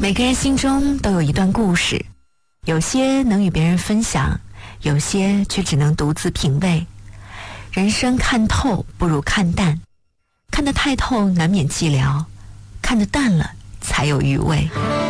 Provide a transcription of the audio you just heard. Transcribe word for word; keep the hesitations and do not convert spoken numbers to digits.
每个人心中都有一段故事，有些能与别人分享，有些却只能独自品味。人生看透不如看淡，看得太透难免寂寥，看得淡了才有余味。